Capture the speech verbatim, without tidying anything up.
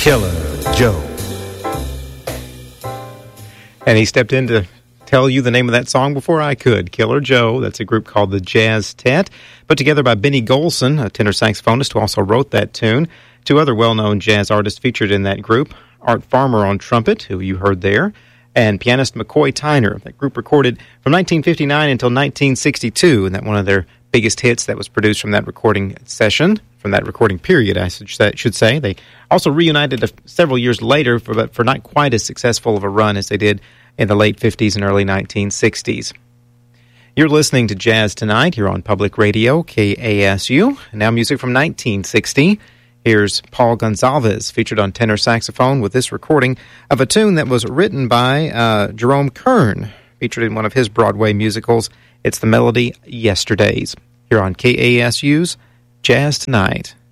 Killer Joe. And he stepped in to tell you the name of that song before I could. Killer Joe. That's a group called the Jazztet, put together by Benny Golson, a tenor saxophonist who also wrote that tune. Two other well-known jazz artists featured in that group, Art Farmer on trumpet, who you heard there, and pianist McCoy Tyner. That group recorded from nineteen fifty-nine until nineteen sixty-two, and that one of their biggest hits that was produced from that recording session, from that recording period, I should say. They also reunited several years later, for, but for not quite as successful of a run as they did in the late fifties and early nineteen sixties. You're listening to Jazz Tonight here on Public Radio, K A S U. And now music from nineteen sixty. Here's Paul Gonsalves, featured on tenor saxophone with this recording of a tune that was written by uh, Jerome Kern, featured in one of his Broadway musicals. It's the melody Yesterdays, here on K A S U's Jazz Tonight.